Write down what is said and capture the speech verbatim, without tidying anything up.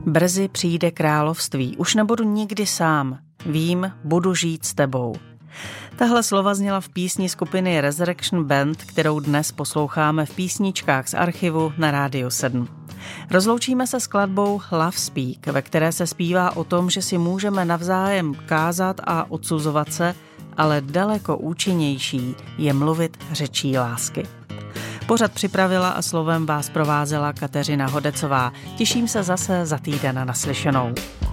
Brzy přijde království, už nebudu nikdy sám, vím, budu žít s tebou. Tahle slova zněla v písni skupiny Resurrection Band, kterou dnes posloucháme v písničkách z archivu na Rádiu sedm. Rozloučíme se skladbou Love Speak, ve které se zpívá o tom, že si můžeme navzájem kázat a odsuzovat se, ale daleko účinnější je mluvit řečí lásky. Pořad připravila a slovem vás provázela Kateřina Hodecová. Těším se zase za týden na naslyšenou.